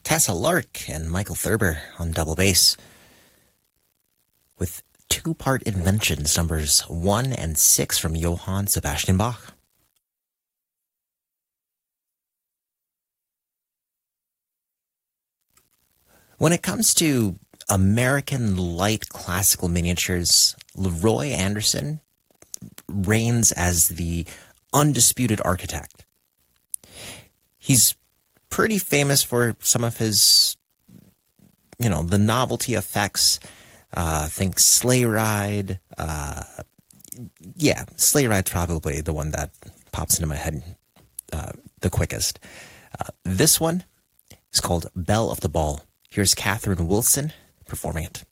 Tessa Lark and Michael Thurber on double bass with two-part inventions, numbers 1 and 6 from Johann Sebastian Bach. When it comes to American light classical miniatures, Leroy Anderson reigns as the undisputed architect. He's pretty famous for some of his, the novelty effects. Think Sleigh Ride. Sleigh Ride's probably the one that pops into my head the quickest. This one is called Belle of the Ball. Here's Catherine Wilson performing it.